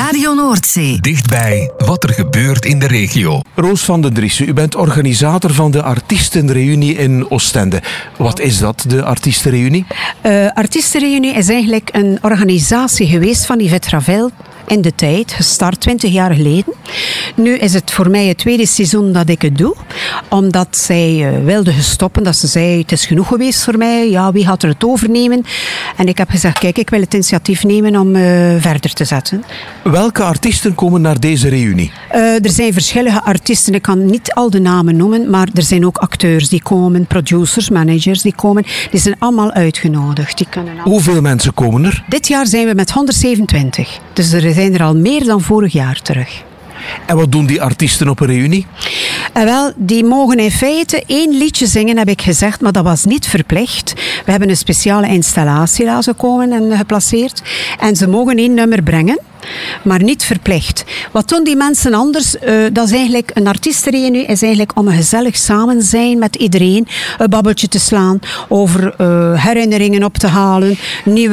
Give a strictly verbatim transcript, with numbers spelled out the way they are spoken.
Radio Noordzee. Dichtbij wat er gebeurt in de regio. Roos van den Driessen, u bent organisator van de Artiestenreunie in Oostende. Wat is dat, de Artiestenreunie? Uh, Artiestenreunie is eigenlijk een organisatie geweest van Yvette Ravel in de tijd, gestart twintig jaar geleden. Nu is het voor mij het tweede seizoen dat ik het doe, omdat zij uh, wilde stoppen, dat ze zei, het is genoeg geweest voor mij, ja, wie gaat er het overnemen? En ik heb gezegd, kijk, ik wil het initiatief nemen om uh, verder te zetten. Welke artiesten komen naar deze reunie? Uh, er zijn verschillende artiesten, ik kan niet al de namen noemen, maar er zijn ook acteurs die komen, producers, managers die komen, die zijn allemaal uitgenodigd. Die kunnen allemaal... Hoeveel mensen komen er? Dit jaar zijn we met honderdzevenentwintig, dus er zijn er al meer dan vorig jaar terug. En wat doen die artiesten op een reunie? En wel, die mogen in feite één liedje zingen, heb ik gezegd, maar dat was niet verplicht. We hebben een speciale installatie laten komen en geplaceerd. En ze mogen één nummer brengen, maar niet verplicht. Wat doen die mensen anders? Uh, dat is eigenlijk, een artiestenreunie is eigenlijk om een gezellig samen zijn met iedereen. Een babbeltje te slaan, over uh, herinneringen op te halen, nieuwe